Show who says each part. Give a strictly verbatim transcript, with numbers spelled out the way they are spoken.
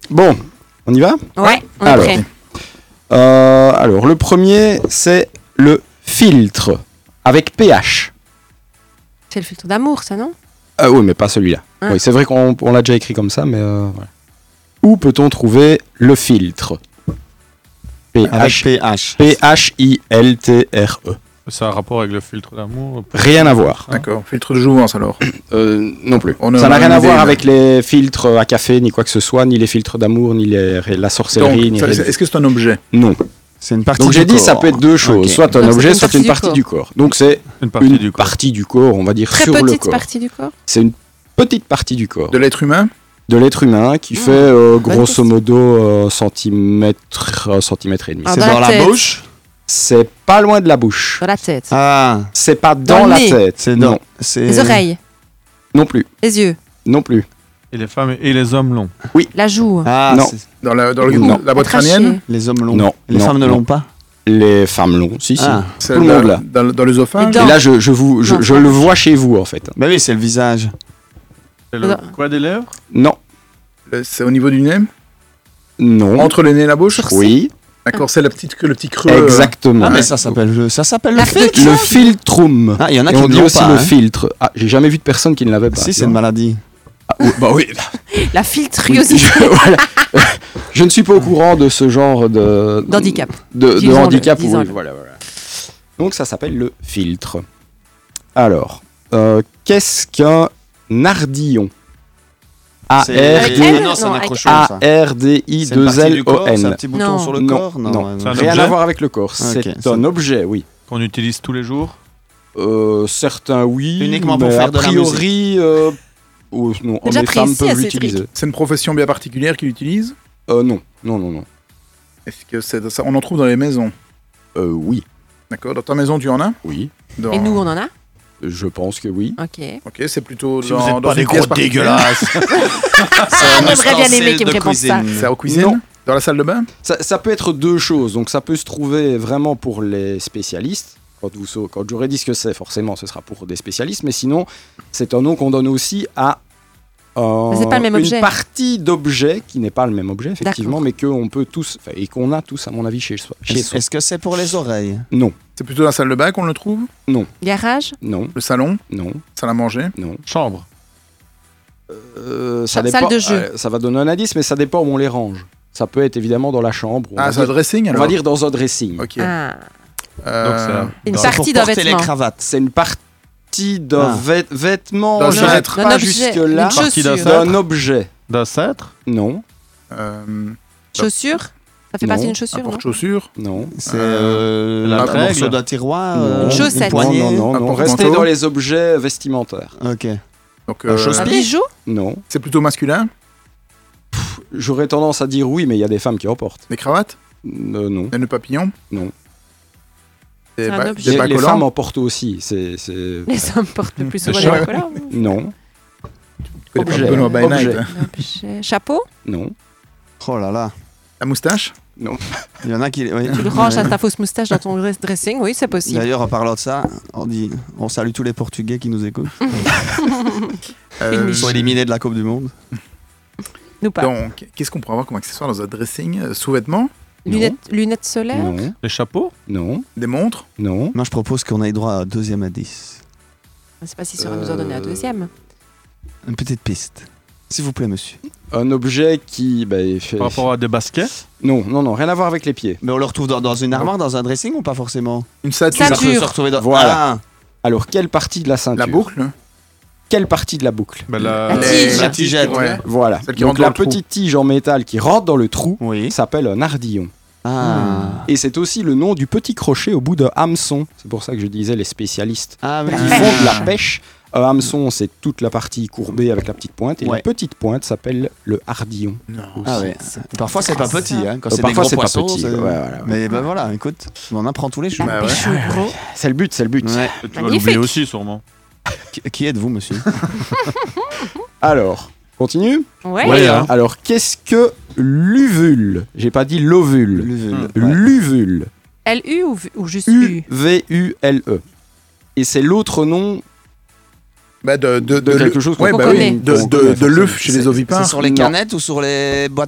Speaker 1: Bon, on y va ?
Speaker 2: Ouais, on est
Speaker 1: alors,
Speaker 2: prêt.
Speaker 1: Euh, alors, le premier, c'est le filtre avec pH.
Speaker 2: C'est le filtre d'amour, ça, non ?
Speaker 1: Ah oui, mais pas celui-là.
Speaker 2: Ah.
Speaker 1: Oui, c'est vrai qu'on on l'a déjà écrit comme ça, mais euh, voilà. Où peut-on trouver le filtre ?
Speaker 3: Avec
Speaker 1: pH.
Speaker 3: pH.
Speaker 1: P H I L T R E.
Speaker 4: Ça a un rapport avec le filtre d'amour.
Speaker 1: Rien à voir.
Speaker 5: D'accord, filtre de jouvence alors.
Speaker 1: Euh, non plus.
Speaker 5: On a-
Speaker 1: Ça n'a
Speaker 5: on a
Speaker 1: rien
Speaker 5: une
Speaker 1: à
Speaker 5: idée,
Speaker 1: voir
Speaker 5: là.
Speaker 1: avec les filtres à café, ni quoi que ce soit, ni les filtres d'amour, ni les, la sorcellerie.
Speaker 5: Donc,
Speaker 1: ni
Speaker 5: ça-
Speaker 1: rien.
Speaker 5: est-ce que c'est un objet ?
Speaker 1: Non.
Speaker 3: C'est une partie
Speaker 1: Donc
Speaker 3: du
Speaker 1: j'ai dit
Speaker 3: corps.
Speaker 1: ça peut être deux choses,
Speaker 3: Ok.
Speaker 1: soit un
Speaker 2: Donc,
Speaker 1: objet,
Speaker 2: c'est
Speaker 1: soit
Speaker 2: une
Speaker 1: une
Speaker 2: partie
Speaker 1: partie
Speaker 2: du
Speaker 1: du corps. Donc c'est
Speaker 4: Une partie
Speaker 1: une
Speaker 4: du corps.
Speaker 1: partie du corps, on va dire
Speaker 2: Très
Speaker 1: sur le
Speaker 2: petite
Speaker 1: corps.
Speaker 2: partie du corps.
Speaker 1: C'est une petite partie du corps
Speaker 5: De l'être humain ?
Speaker 1: de l'être humain qui
Speaker 2: Ah,
Speaker 1: fait euh,
Speaker 2: bonne
Speaker 1: grosso
Speaker 2: question.
Speaker 1: modo euh, centimètre, euh, centimètre et demi.
Speaker 2: Ah,
Speaker 3: C'est
Speaker 2: dans
Speaker 3: dans
Speaker 2: la
Speaker 3: la
Speaker 2: tête.
Speaker 3: bouche.
Speaker 1: C'est pas loin de la bouche.
Speaker 2: Dans la tête.
Speaker 3: Ah,
Speaker 1: C'est pas dans,
Speaker 2: Dans le
Speaker 1: la
Speaker 2: nez.
Speaker 1: tête.
Speaker 3: c'est
Speaker 1: non,
Speaker 3: dans. C'est...
Speaker 2: Les oreilles,
Speaker 1: non plus,
Speaker 2: les yeux,
Speaker 1: non plus.
Speaker 4: Et les femmes et les hommes l'ont.
Speaker 2: la joue,
Speaker 3: Ah,
Speaker 1: Non.
Speaker 3: c'est-
Speaker 5: Dans la, dans le-
Speaker 1: Non.
Speaker 5: la boîte
Speaker 2: le trachée.
Speaker 5: crânienne ?
Speaker 3: les hommes l'ont.
Speaker 1: Non,
Speaker 3: Les
Speaker 1: non,
Speaker 3: femmes ne
Speaker 1: non.
Speaker 3: l'ont pas.
Speaker 1: Les femmes l'ont, si, si.
Speaker 3: Ah.
Speaker 5: C'est
Speaker 1: Tout le
Speaker 5: dans-
Speaker 1: monde là.
Speaker 5: Dans, dans l'œsophage ?
Speaker 2: Les
Speaker 1: Et là, je, je, vous, je,
Speaker 2: Non,
Speaker 1: je
Speaker 2: ça.
Speaker 1: le vois chez vous en fait.
Speaker 3: Bah oui, c'est le visage.
Speaker 4: C'est le
Speaker 2: Non.
Speaker 4: quoi des lèvres ?
Speaker 1: Non,
Speaker 5: Euh, C'est au niveau du nez ?
Speaker 1: non,
Speaker 5: Entre le nez et la bouche ?
Speaker 1: oui,
Speaker 5: D'accord, c'est la petite, le petit creux. euh,
Speaker 1: exactement.
Speaker 3: Ah, mais ça s'appelle le, ça s'appelle le
Speaker 2: La
Speaker 3: filtre.
Speaker 1: Le filtrum.
Speaker 3: Ah, il y en a
Speaker 1: Et
Speaker 3: qui
Speaker 1: on
Speaker 3: ne
Speaker 1: dit
Speaker 3: l'ont
Speaker 1: aussi
Speaker 3: pas.
Speaker 1: le
Speaker 3: hein.
Speaker 1: filtre. Ah, j'ai jamais vu de personne qui ne l'avait pas.
Speaker 3: Si,
Speaker 1: tu
Speaker 3: c'est une
Speaker 1: vois.
Speaker 3: maladie.
Speaker 1: Ah, oui, bah oui.
Speaker 2: la filtriosité.
Speaker 1: Je, voilà. Je ne suis pas au courant de ce genre de
Speaker 2: D'handicap.
Speaker 1: De, de
Speaker 2: Disons-le,
Speaker 1: handicap. Oui,
Speaker 2: disons-le.
Speaker 1: voilà, voilà. Donc ça s'appelle le filtre. Alors, euh, qu'est-ce qu'un ardillon? A
Speaker 3: C'est-
Speaker 1: R
Speaker 2: Avec
Speaker 1: D
Speaker 2: N?
Speaker 3: Non, c'est un
Speaker 2: Non,
Speaker 3: autre
Speaker 2: avec
Speaker 3: chose,
Speaker 1: A
Speaker 3: ça.
Speaker 1: R D I
Speaker 3: C'est une
Speaker 1: deux
Speaker 3: partie du
Speaker 1: L O
Speaker 3: corps, c'est un
Speaker 1: N.
Speaker 3: petit bouton
Speaker 2: Non.
Speaker 3: sur le
Speaker 1: Non,
Speaker 3: corps.
Speaker 1: non.
Speaker 3: Non,
Speaker 4: C'est un
Speaker 1: Rien
Speaker 4: objet
Speaker 1: à voir avec le corps.
Speaker 3: Ok,
Speaker 1: C'est
Speaker 3: c'est-
Speaker 1: un objet, oui.
Speaker 4: Qu'on utilise tous les jours.
Speaker 1: Euh, certains oui,
Speaker 3: Uniquement pour
Speaker 1: mais
Speaker 3: faire
Speaker 1: a
Speaker 3: de la
Speaker 1: priori, euh, oh, non,
Speaker 2: Déjà
Speaker 1: hommes et femmes
Speaker 2: précis à
Speaker 1: peuvent
Speaker 2: ces
Speaker 1: l'utiliser.
Speaker 2: trucs.
Speaker 5: C'est une profession bien particulière qu'il utilise ?
Speaker 1: Euh, non, non, non, non.
Speaker 5: Est-ce que c'est ça ? On en trouve dans les maisons.
Speaker 1: Euh, oui,
Speaker 5: D'accord. Dans ta maison, tu en as ?
Speaker 1: oui,
Speaker 5: Dans-
Speaker 2: Et nous, on en a ?
Speaker 1: je pense que oui.
Speaker 2: Ok.
Speaker 5: Ok, c'est plutôt
Speaker 3: Si
Speaker 5: dans,
Speaker 3: vous êtes
Speaker 5: dans
Speaker 3: pas des
Speaker 5: une pièce
Speaker 3: gros
Speaker 5: particulière.
Speaker 3: dégueulasses.
Speaker 2: J'aimerais bien aimer qu'il me réponde ça.
Speaker 5: C'est en cuisine ?
Speaker 3: Non.
Speaker 5: Dans la salle de bain ?
Speaker 1: Ça, ça peut être deux choses. Donc ça peut se trouver vraiment pour les spécialistes. Quand, vous, sau- quand j'aurais dit ce que c'est, forcément, ce sera pour des spécialistes. Mais sinon, c'est un nom qu'on donne aussi à euh,
Speaker 2: Mais c'est pas le même
Speaker 1: une
Speaker 2: objet.
Speaker 1: partie d'objet qui n'est pas le même objet, effectivement,
Speaker 2: D'accord.
Speaker 1: mais qu'on peut tous, enfin, et qu'on a tous, à mon avis, chez soi. Chez
Speaker 3: Est-ce
Speaker 1: soi.
Speaker 3: est-ce que c'est pour les oreilles?
Speaker 1: Non,
Speaker 5: C'est plutôt dans la salle de bain qu'on le trouve ?
Speaker 2: Garage ?
Speaker 1: non,
Speaker 5: Le salon ?
Speaker 1: non,
Speaker 5: Salle à manger ?
Speaker 1: non.
Speaker 4: Chambre.
Speaker 1: Euh, ça,
Speaker 2: Sa-
Speaker 1: dépend,
Speaker 2: salle de jeu.
Speaker 1: euh, ça va donner un indice, mais ça dépend où on les range. Ça peut être évidemment dans la chambre. On,
Speaker 5: Ah,
Speaker 1: va,
Speaker 5: c'est un
Speaker 1: dire,
Speaker 5: dressing
Speaker 1: on
Speaker 5: alors ?
Speaker 1: va dire dans un dressing.
Speaker 5: Ok.
Speaker 2: Ah.
Speaker 5: Euh,
Speaker 4: Donc, c'est un-
Speaker 2: Une
Speaker 4: dans-
Speaker 3: C'est
Speaker 2: partie
Speaker 3: pour
Speaker 2: d'un
Speaker 3: porter les
Speaker 2: vêtement.
Speaker 3: cravates.
Speaker 1: C'est une partie d'un
Speaker 3: Ah.
Speaker 1: vêt- vêtement,
Speaker 5: D'un
Speaker 1: je
Speaker 5: vêtement.
Speaker 1: n'irai
Speaker 2: D'un
Speaker 1: pas
Speaker 2: objet,
Speaker 1: jusque-là.
Speaker 2: une
Speaker 4: Partie d'un
Speaker 2: chaussure.
Speaker 4: sac.
Speaker 1: D'un objet.
Speaker 4: D'un cètre.
Speaker 1: Non,
Speaker 5: euh,
Speaker 2: Chaussure ? Ça fait
Speaker 1: Non.
Speaker 2: partie d'une
Speaker 5: un
Speaker 2: chaussure, non ?
Speaker 5: porte-chaussure ?
Speaker 1: non.
Speaker 3: C'est euh,
Speaker 4: La
Speaker 3: un
Speaker 4: règle.
Speaker 3: morceau d'un tiroir.
Speaker 1: Non.
Speaker 3: euh,
Speaker 2: Une chaussette.
Speaker 3: poignée.
Speaker 1: Non, non,
Speaker 5: Un
Speaker 1: non, non.
Speaker 5: porte-manteau.
Speaker 1: Restez dans les objets vestimentaires.
Speaker 3: Ok.
Speaker 5: Donc,
Speaker 3: Un
Speaker 5: euh,
Speaker 3: chausse-
Speaker 2: Un bijou ?
Speaker 1: Non.
Speaker 5: c'est plutôt masculin ?
Speaker 1: J'aurais tendance à dire oui, mais il y a des femmes qui en portent.
Speaker 5: Des cravates ?
Speaker 1: Euh, non.
Speaker 5: Des nœuds papillons ?
Speaker 1: Non.
Speaker 5: Des,
Speaker 2: C'est un
Speaker 5: ba-
Speaker 2: objet.
Speaker 5: des
Speaker 1: Les,
Speaker 5: bas
Speaker 1: les
Speaker 5: collants
Speaker 1: femmes en portent aussi. C'est, c'est...
Speaker 2: Les hommes portent le plus souvent
Speaker 4: chats.
Speaker 2: des collants.
Speaker 1: Non.
Speaker 5: Tu connais pas
Speaker 1: Objet.
Speaker 5: Benoît by
Speaker 1: Objet.
Speaker 5: Night, hein.
Speaker 2: Objet. Chapeau ?
Speaker 1: Non.
Speaker 3: Oh là là.
Speaker 5: La moustache ?
Speaker 3: Il y en a qui. oui.
Speaker 2: Tu le ranges à ta fausse moustache dans ton dress- dressing, oui, c'est possible.
Speaker 3: D'ailleurs, en parlant de ça, on dit, on salue tous les Portugais qui nous écoutent.
Speaker 5: Euh,
Speaker 3: Ils sont éliminés de la Coupe du Monde.
Speaker 2: Nous pas.
Speaker 5: Donc, qu'est-ce qu'on pourrait avoir comme accessoire dans un dressing ? Euh, Sous-vêtements ?
Speaker 2: Lunettes, lunettes solaires ?
Speaker 1: Non.
Speaker 4: Les chapeaux.
Speaker 1: Non.
Speaker 5: Des montres ?
Speaker 1: Non.
Speaker 3: Moi, je propose qu'on aille droit à un deuxième indice.
Speaker 2: Je ne sais pas si ça nous en donner un deuxième.
Speaker 3: Une petite piste. S'il vous plaît, monsieur.
Speaker 1: Un objet qui... bah, il fait-
Speaker 4: Par rapport à des baskets.
Speaker 1: Non, non, non, rien à voir avec les pieds.
Speaker 3: Mais on le retrouve dans, dans une armoire, dans un dressing ou pas forcément?
Speaker 5: Une ceinture ?
Speaker 2: Ceinture.
Speaker 3: Ça peut se retrouver dans.
Speaker 1: Voilà.
Speaker 3: Ah,
Speaker 1: Alors, quelle partie de la ceinture?
Speaker 5: La boucle ?
Speaker 1: Quelle partie de la boucle?
Speaker 4: Ben, la...
Speaker 2: La tige.
Speaker 3: La tigette.
Speaker 5: Ouais.
Speaker 1: Voilà.
Speaker 5: Celle qui
Speaker 1: Donc
Speaker 5: rentre
Speaker 1: la
Speaker 5: dans le trou.
Speaker 1: petite tige en métal qui rentre dans le trou
Speaker 3: oui.
Speaker 1: s'appelle un ardillon.
Speaker 3: Ah.
Speaker 1: Et c'est aussi le nom du petit crochet au bout d'un hameçon. C'est pour ça que je disais les spécialistes
Speaker 3: Ah, oui.
Speaker 1: qui
Speaker 2: pêche.
Speaker 1: font de la pêche. Un hameçon, c'est toute la partie courbée avec la petite pointe. Et
Speaker 3: Ouais.
Speaker 1: la petite pointe s'appelle le ardillon.
Speaker 5: Non.
Speaker 3: Ah ouais. Parfois c'est pas petit, hein. Quand
Speaker 1: Euh,
Speaker 3: c'est des
Speaker 1: parfois,
Speaker 3: gros
Speaker 1: c'est pas
Speaker 3: poissons.
Speaker 1: petit.
Speaker 3: c'est-
Speaker 1: Ouais, voilà.
Speaker 3: Mais ben voilà, écoute, on apprend tous les jours.
Speaker 5: Bah ouais.
Speaker 2: Pécho gros.
Speaker 1: C'est le but, c'est le but.
Speaker 3: Ouais.
Speaker 4: Tu vas
Speaker 2: Magnifique.
Speaker 4: l'oublier aussi, sûrement.
Speaker 3: Qui, qui êtes-vous, monsieur?
Speaker 1: Alors, continue.
Speaker 2: Ouais.
Speaker 4: Ouais, hein.
Speaker 1: Alors, qu'est-ce que l'uvule? J'ai pas dit l'ovule.
Speaker 3: L'uvule.
Speaker 4: Hmm.
Speaker 3: Ouais.
Speaker 2: Hmm.
Speaker 1: L'uvule.
Speaker 2: L U ou, v- ou juste
Speaker 1: U
Speaker 2: U
Speaker 1: V U L E. Et c'est l'autre nom
Speaker 5: Bah de, de,
Speaker 1: de quelque chose qu'on
Speaker 5: ouais,
Speaker 2: qu'on
Speaker 5: bah
Speaker 2: connaît.
Speaker 5: oui, de,
Speaker 1: Qu'on
Speaker 5: de,
Speaker 1: connaît,
Speaker 5: de l'œuf
Speaker 1: forcément.
Speaker 5: chez les ovipares.
Speaker 3: C'est sur les
Speaker 1: Non.
Speaker 3: canettes ou sur les boîtes